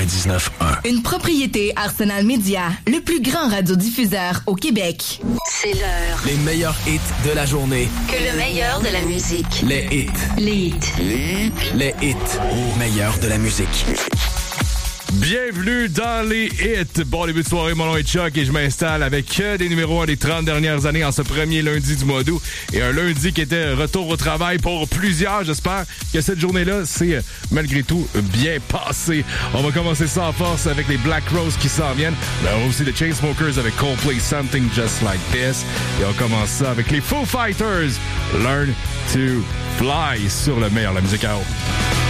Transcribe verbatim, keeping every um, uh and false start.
quatre-vingt-dix-neuf un. Une propriété Arsenal Media, le plus grand radiodiffuseur au Québec. C'est l'heure. Les meilleurs hits de la journée. Que le meilleur de la musique. Les hits. Les hits. Les hits. Les hits. Au meilleur de la musique. Bienvenue dans les hits. Bon début de soirée, mon nom est Chuck et je m'installe avec des numéros un des trente dernières années en ce premier lundi du mois d'août. Et un lundi qui était retour au travail pour plusieurs. J'espère que cette journée-là s'est malgré tout bien passée. On va commencer ça en force avec les Black Rose qui s'en viennent. On a aussi les Chainsmokers avec Coldplay, Something Just Like This. Et on commence ça avec les Foo Fighters, Learn to Fly sur le meilleur, la musique à eau.